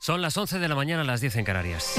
Son las 11 de la mañana, las 10 en Canarias.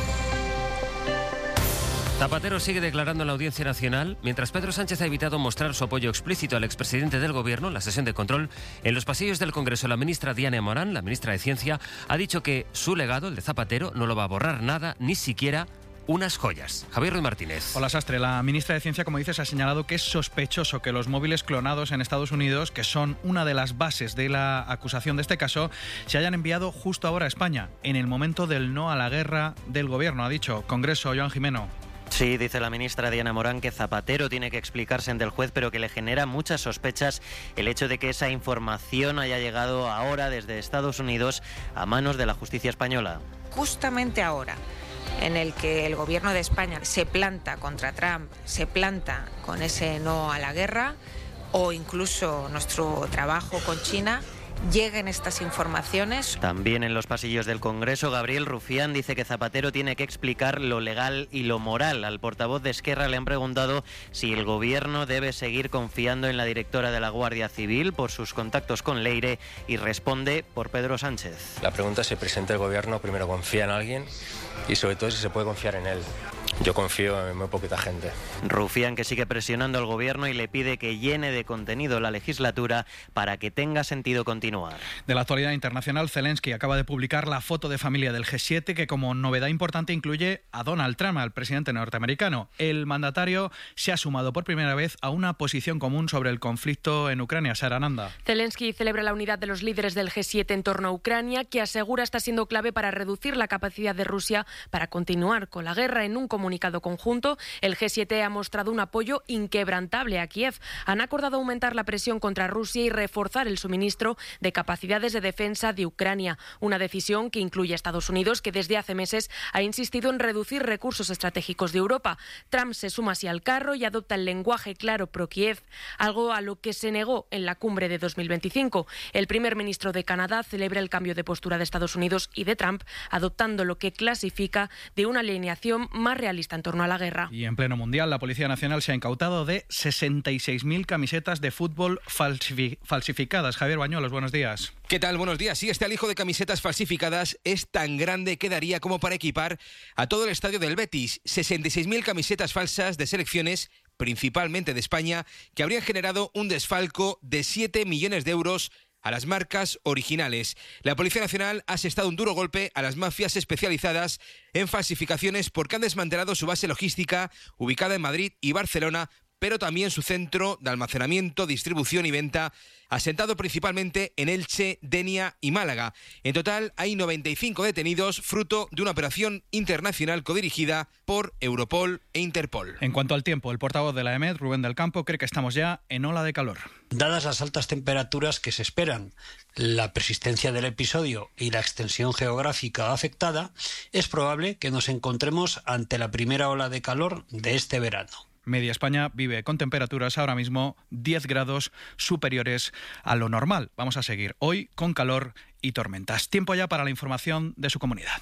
Zapatero sigue declarando en la Audiencia Nacional, mientras Pedro Sánchez ha evitado mostrar su apoyo explícito al expresidente del Gobierno en la sesión de control. En los pasillos del Congreso, la ministra Diana Morán, la ministra de Ciencia, ha dicho que su legado, el de Zapatero, no lo va a borrar nada, ni siquiera unas joyas. Javier Ruiz Martínez. Hola, Sastre. La ministra de Ciencia, como dices, ha señalado que es sospechoso que los móviles clonados en Estados Unidos, que son una de las bases de la acusación de este caso, se hayan enviado justo ahora a España, en el momento del no a la guerra del Gobierno, ha dicho. Congreso, Joan Gimeno. Sí, dice la ministra Diana Morán que Zapatero tiene que explicarse ante el juez, pero que le genera muchas sospechas el hecho de que esa información haya llegado ahora desde Estados Unidos a manos de la justicia española. Justamente ahora, en el que el Gobierno de España se planta contra Trump, se planta con ese no a la guerra, o incluso nuestro trabajo con China, lleguen estas informaciones. También en los pasillos del Congreso, Gabriel Rufián dice que Zapatero tiene que explicar lo legal y lo moral. Al portavoz de Esquerra le han preguntado si el Gobierno debe seguir confiando en la directora de la Guardia Civil por sus contactos con Leire, y responde por Pedro Sánchez. La pregunta es si el presidente del Gobierno primero confía en alguien y sobre todo si se puede confiar en él. Yo confío en muy poquita gente. Rufián, que sigue presionando al Gobierno y le pide que llene de contenido la legislatura para que tenga sentido continuar. De la actualidad internacional, Zelensky acaba de publicar la foto de familia del G7, que como novedad importante incluye a Donald Trump, al presidente norteamericano. El mandatario se ha sumado por primera vez a una posición común sobre el conflicto en Ucrania. Sara Nanda. Zelensky celebra la unidad de los líderes del G7 en torno a Ucrania, que asegura está siendo clave para reducir la capacidad de Rusia para continuar con la guerra. En un comunicado conjunto, el G7 ha mostrado un apoyo inquebrantable a Kiev. Han acordado aumentar la presión contra Rusia y reforzar el suministro de capacidades de defensa de Ucrania, una decisión que incluye a Estados Unidos, que desde hace meses ha insistido en reducir recursos estratégicos de Europa. Trump se suma así al carro y adopta el lenguaje claro pro-Kiev, algo a lo que se negó en la cumbre de 2025. El primer ministro de Canadá celebra el cambio de postura de Estados Unidos y de Trump, adoptando lo que clasifica de una alineación más realista en torno a la guerra. Y en pleno mundial, la Policía Nacional se ha incautado de 66.000 camisetas de fútbol falsificadas. Javier Bañuelos, buenos días. ¿Qué tal? Buenos días. Sí, este alijo de camisetas falsificadas es tan grande que daría como para equipar a todo el estadio del Betis. 66.000 camisetas falsas de selecciones, principalmente de España, que habrían generado un desfalco de 7 millones de euros a las marcas originales. La Policía Nacional ha asestado un duro golpe a las mafias especializadas en falsificaciones porque han desmantelado su base logística ubicada en Madrid y Barcelona, pero también su centro de almacenamiento, distribución y venta, asentado principalmente en Elche, Denia y Málaga. En total hay 95 detenidos, fruto de una operación internacional codirigida por Europol e Interpol. En cuanto al tiempo, el portavoz de la EMET, Rubén del Campo, cree que estamos ya en ola de calor. Dadas las altas temperaturas que se esperan, la persistencia del episodio y la extensión geográfica afectada, es probable que nos encontremos ante la primera ola de calor de este verano. Media España vive con temperaturas ahora mismo 10 grados superiores a lo normal. Vamos a seguir hoy con calor y tormentas. Tiempo ya para la información de su comunidad.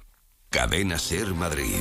Cadena Ser Madrid.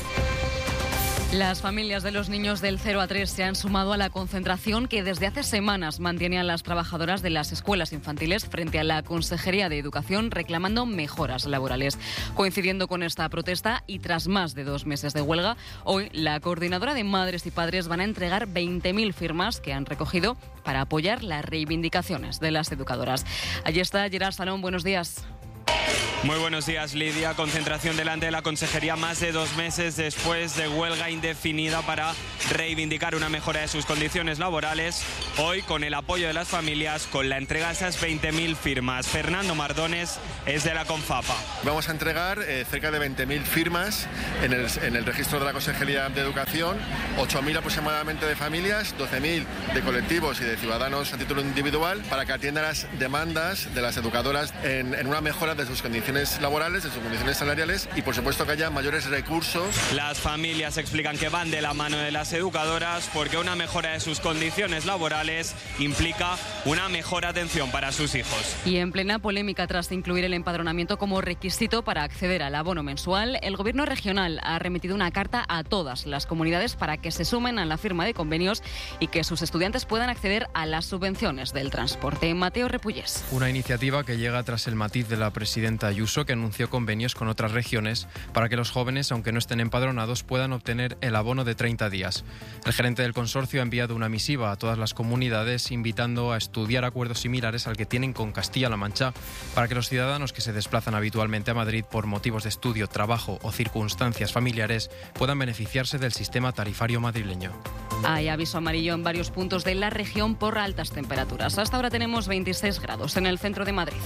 Las familias de los niños del 0 a 3 se han sumado a la concentración que desde hace semanas mantienen las trabajadoras de las escuelas infantiles frente a la Consejería de Educación, reclamando mejoras laborales. Coincidiendo con esta protesta y tras más de 2 meses de huelga, hoy la Coordinadora de Madres y Padres van a entregar 20.000 firmas que han recogido para apoyar las reivindicaciones de las educadoras. Allí está Gerard Salón, buenos días. Muy buenos días, Lidia. Concentración delante de la Consejería más de 2 meses después de huelga indefinida para reivindicar una mejora de sus condiciones laborales. Hoy, con el apoyo de las familias, con la entrega de esas 20.000 firmas. Fernando Mardones es de la Confapa. Vamos a entregar cerca de 20.000 firmas en el registro de la Consejería de Educación, 8.000 aproximadamente de familias, 12.000 de colectivos y de ciudadanos a título individual, para que atiendan las demandas de las educadoras en una mejora de sus condiciones laborales, de sus condiciones salariales y por supuesto que haya mayores recursos. Las familias explican que van de la mano de las educadoras porque una mejora de sus condiciones laborales implica una mejor atención para sus hijos. Y en plena polémica tras incluir el empadronamiento como requisito para acceder al abono mensual, el Gobierno regional ha remitido una carta a todas las comunidades para que se sumen a la firma de convenios y que sus estudiantes puedan acceder a las subvenciones del transporte. Mateo Repullés. Una iniciativa que llega tras el matiz de la presidenta Ayuso Ayuso, que anunció convenios con otras regiones para que los jóvenes, aunque no estén empadronados, puedan obtener el abono de 30 días. El gerente del consorcio ha enviado una misiva a todas las comunidades invitando a estudiar acuerdos similares al que tienen con Castilla-La Mancha para que los ciudadanos que se desplazan habitualmente a Madrid por motivos de estudio, trabajo o circunstancias familiares puedan beneficiarse del sistema tarifario madrileño. Hay aviso amarillo en varios puntos de la región por altas temperaturas. Hasta ahora tenemos 26 grados en el centro de Madrid.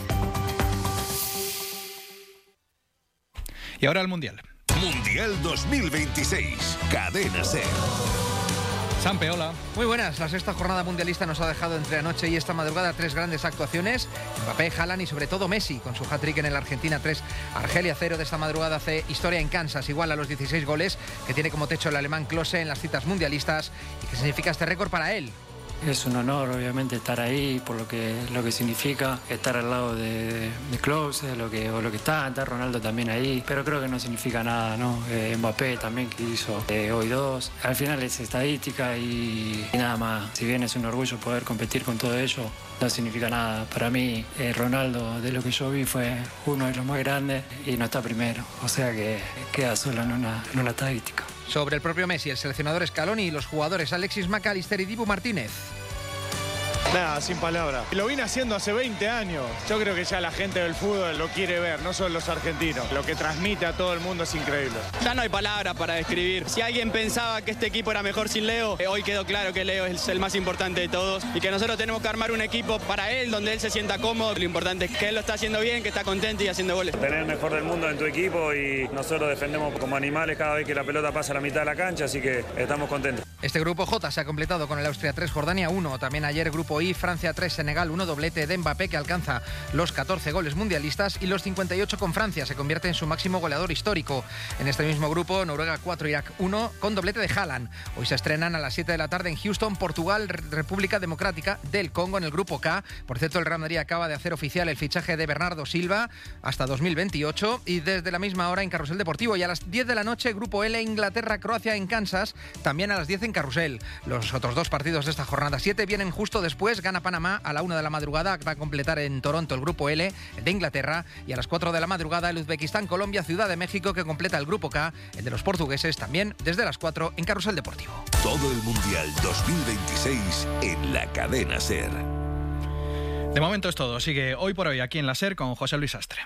Y ahora el Mundial. Mundial 2026. Cadena SER. Sampe, hola. Muy buenas. La sexta jornada mundialista nos ha dejado entre anoche y esta madrugada 3 grandes actuaciones. Mbappé, Haaland y sobre todo Messi, con su hat-trick en el Argentina 3, Argelia 0 de esta madrugada, hace historia en Kansas, igual a los 16 goles que tiene como techo el alemán Klose en las citas mundialistas. ¿Y qué significa este récord para él? Es un honor, obviamente, estar ahí por lo que significa estar al lado de Klose, lo que está Ronaldo también ahí, pero creo que no significa nada, ¿no? Mbappé también, que hizo hoy 2. Al final es estadística y nada más. Si bien es un orgullo poder competir con todo ello, no significa nada. Para mí, Ronaldo, de lo que yo vi, fue uno de los más grandes y no está primero, o sea que queda solo en una estadística. Sobre el propio Messi, el seleccionador Scaloni y los jugadores Alexis McAllister y Dibu Martínez. Nada, sin palabras. Lo vine haciendo hace 20 años. Yo creo que ya la gente del fútbol lo quiere ver, no solo los argentinos. Lo que transmite a todo el mundo es increíble. Ya no hay palabras para describir. Si alguien pensaba que este equipo era mejor sin Leo, hoy quedó claro que Leo es el más importante de todos y que nosotros tenemos que armar un equipo para él, donde él se sienta cómodo. Lo importante es que él lo está haciendo bien, que está contento y haciendo goles. Tener el mejor del mundo en tu equipo y nosotros defendemos como animales cada vez que la pelota pasa a la mitad de la cancha, así que estamos contentos. Este grupo J se ha completado con el Austria 3, Jordania 1. También ayer grupo I, Francia 3, Senegal 1, doblete de Mbappé que alcanza los 14 goles mundialistas y los 58 con Francia. Se convierte en su máximo goleador histórico. En este mismo grupo, Noruega 4, Irak 1, con doblete de Haaland. Hoy se estrenan a las 7 de la tarde en Houston, Portugal, República Democrática del Congo en el grupo K. Por cierto, el Real Madrid acaba de hacer oficial el fichaje de Bernardo Silva hasta 2028 y desde la misma hora en Carrusel Deportivo. Y a las 10 de la noche, grupo L, Inglaterra, Croacia en Kansas, también a las 10 en Carrusel. Los otros dos partidos de esta jornada 7 vienen justo después. Gana Panamá a la 1 de la madrugada, va a completar en Toronto el grupo L de Inglaterra, y a las 4 de la madrugada el Uzbekistán, Colombia, Ciudad de México, que completa el grupo K, el de los portugueses, también desde las 4 en Carrusel Deportivo. Todo el Mundial 2026 en la Cadena SER. De momento es todo. Sigue Hoy por Hoy aquí en la SER con José Luis Astre.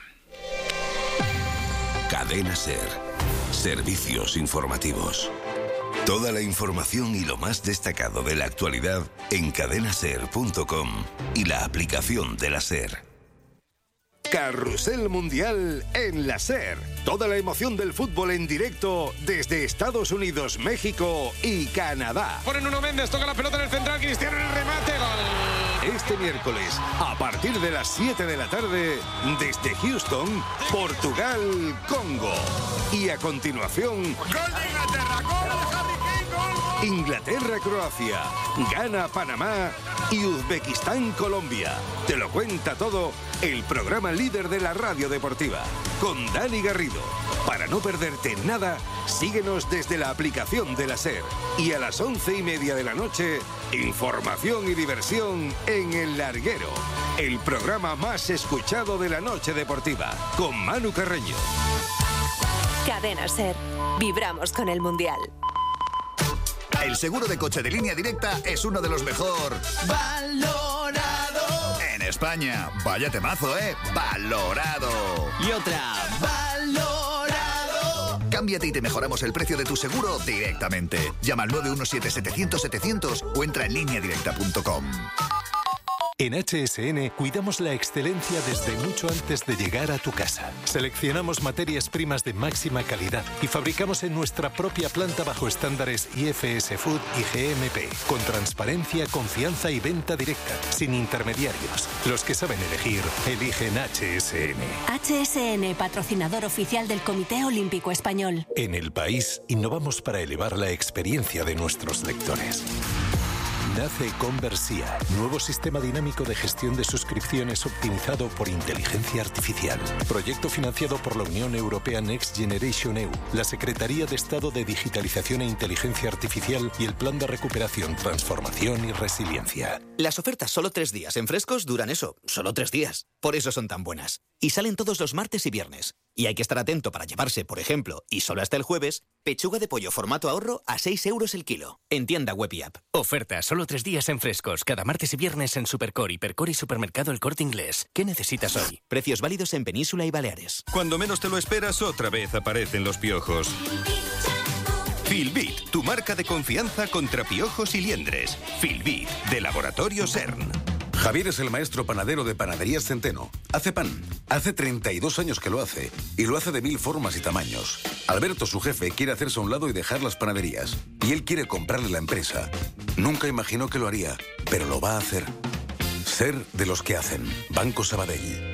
Cadena SER. Servicios informativos. Toda la información y lo más destacado de la actualidad en cadenaser.com y la aplicación de la SER. Carrusel Mundial en la SER. Toda la emoción del fútbol en directo desde Estados Unidos, México y Canadá. Ponen Nuno Méndez, toca la pelota en el central, Cristiano en el remate, gol. Este miércoles, a partir de las 7 de la tarde, desde Houston, Portugal, Congo. Y a continuación, ¡Gol de Inglaterra! ¡Gol de Harry Kane! ¡Gol! Inglaterra-Croacia, Ghana-Panamá y Uzbekistán-Colombia. Te lo cuenta todo el programa líder de la radio deportiva, con Dani Garrido. Para no perderte nada, síguenos desde la aplicación de la SER. Y a las 11:30 de la noche, información y diversión en El Larguero, el programa más escuchado de la noche deportiva, con Manu Carreño. Cadena SER. Vibramos con el Mundial. El seguro de coche de Línea Directa es uno de los mejor valorado en España. Vaya temazo, ¿eh? Valorado. Y otra. Valorado. Cámbiate y te mejoramos el precio de tu seguro directamente. Llama al 917-700-700 o entra en lineadirecta.com. En HSN cuidamos la excelencia desde mucho antes de llegar a tu casa. Seleccionamos materias primas de máxima calidad y fabricamos en nuestra propia planta bajo estándares IFS Food y GMP, con transparencia, confianza y venta directa, sin intermediarios. Los que saben elegir, eligen HSN. HSN, patrocinador oficial del Comité Olímpico Español. En el país, innovamos para elevar la experiencia de nuestros lectores. Nace Conversia, nuevo sistema dinámico de gestión de suscripciones optimizado por inteligencia artificial. Proyecto financiado por la Unión Europea Next Generation EU, la Secretaría de Estado de Digitalización e Inteligencia Artificial y el Plan de Recuperación, Transformación y Resiliencia. Las ofertas solo 3 días en Frescos duran eso, solo 3 días. Por eso son tan buenas. Y salen todos los martes y viernes. Y hay que estar atento para llevarse, por ejemplo, y solo hasta el jueves, pechuga de pollo formato ahorro a 6 euros el kilo. En tienda web y app. Oferta solo 3 días en Frescos, cada martes y viernes en Supercor, Hipercor y Supermercado El Corte Inglés. ¿Qué necesitas hoy? Precios válidos en Península y Baleares. Cuando menos te lo esperas, otra vez aparecen los piojos. Filbit, tu marca de confianza contra piojos y liendres. Filbit, de Laboratorio CERN. Javier es el maestro panadero de Panaderías Centeno. Hace pan. Hace 32 años que lo hace. Y lo hace de 1000 formas y tamaños. Alberto, su jefe, quiere hacerse a un lado y dejar las panaderías. Y él quiere comprarle la empresa. Nunca imaginó que lo haría, pero lo va a hacer. Ser de los que hacen. Banco Sabadell.